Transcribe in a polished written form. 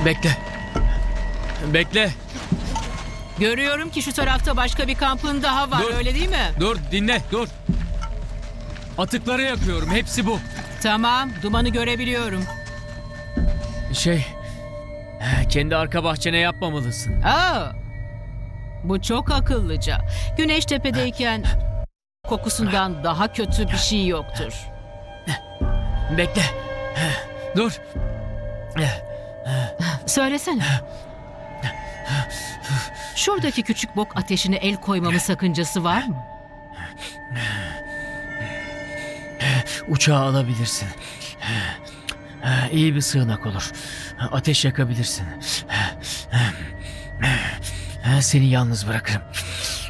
Bekle. Bekle. Görüyorum ki şu tarafta başka bir kampın daha var, Dur. öyle değil mi? Dur, dinle, dur. Atıkları yakıyorum, hepsi bu. Tamam, dumanı görebiliyorum. Kendi arka bahçene yapmamalısın. Bu çok akıllıca. Güneş tepedeyken kokusundan daha kötü bir şey yoktur. Bekle. Dur. Söylesene. Şuradaki küçük bok ateşine el koymamın sakıncası var mı? Uçağı alabilirsin. İyi bir sığınak olur. Ateş yakabilirsin. Seni yalnız bırakırım.